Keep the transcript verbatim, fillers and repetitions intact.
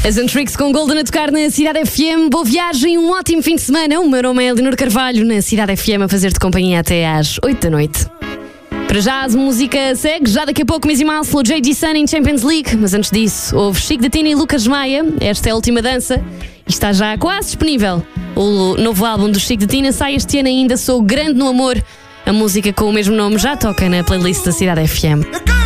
As Antrix com Golden a tocar na Cidade F M. Boa viagem, um ótimo fim de semana. O meu nome é Elinor Carvalho, na Cidade F M, a fazer-te companhia até às oito da noite. Para já, a música segue. Já daqui a pouco, Missy Mouse, J D Sun em Champions League. Mas antes disso, houve Chico da Tina e Lucas Maia. Esta é a última dança e está já quase disponível. O novo álbum do Chico da Tina sai este ano ainda. Sou grande no amor. A música com o mesmo nome já toca na playlist da Cidade F M.